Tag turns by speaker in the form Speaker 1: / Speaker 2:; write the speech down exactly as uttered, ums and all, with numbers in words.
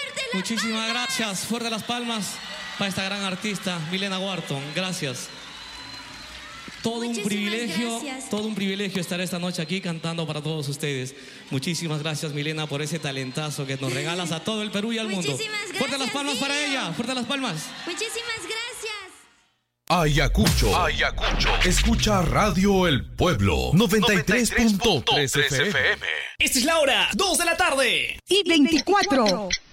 Speaker 1: Muchísimas gracias. Fuerte las palmas para esta gran artista, Milena Wharton. Gracias. Todo un privilegio, gracias. todo un privilegio estar esta noche aquí cantando para todos ustedes. Muchísimas gracias, Milena, por ese talentazo que nos regalas a todo el Perú y al mundo.
Speaker 2: Muchísimas gracias.
Speaker 1: Fuerte las palmas
Speaker 2: Dino.
Speaker 1: para ella. Fuerte las palmas.
Speaker 2: Muchísimas gracias.
Speaker 3: Ayacucho. Ayacucho. Escucha Radio El Pueblo. noventa y tres punto tres F M.
Speaker 4: Esta es la hora, dos de la tarde.
Speaker 5: Y veinticuatro.